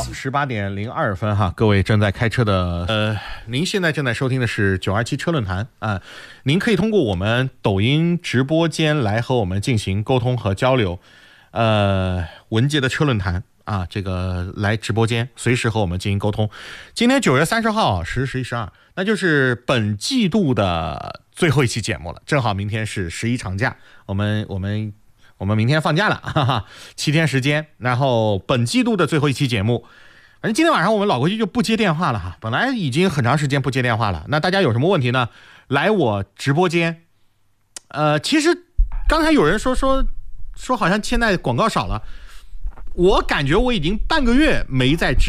好，18:02哈，各位正在开车的您现在正在收听的是927车论坛啊，您可以通过我们抖音直播间来和我们进行沟通和交流，文杰的车论坛啊，这个来直播间随时和我们进行沟通。今天9月30号10、11、12，那就是本季度的最后一期节目了，正好明天是11长假，我们明天放假了，哈哈，7天时间，然后本季度的最后一期节目。反正今天晚上我们老规矩就不接电话了哈，本来已经很长时间不接电话了，那大家有什么问题呢？来我直播间。其实刚才有人说好像现在广告少了，我感觉我已经半个月没在直